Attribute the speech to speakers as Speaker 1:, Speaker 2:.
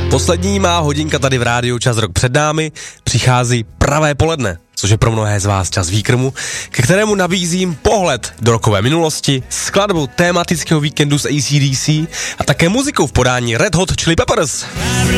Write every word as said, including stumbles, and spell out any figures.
Speaker 1: Poslední má hodinka tady v rádiu Čas rok před námi, přichází pravé poledne, což je pro mnohé z vás čas výkrmu, ke kterému nabízím pohled do rokové minulosti, skladbu tématického víkendu s A C D C a také muzikou v podání Red Hot Chili Peppers.